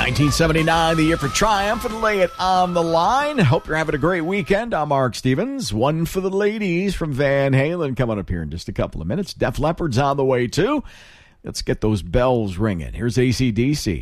1979, the year for Triumph, and Lay It on the Line. Hope you're having a great weekend. I'm Mark Stevens. One for the ladies from Van Halen coming up here in just a couple of minutes. Def Leppard's on the way, too. Let's get those bells ringing. Here's AC/DC.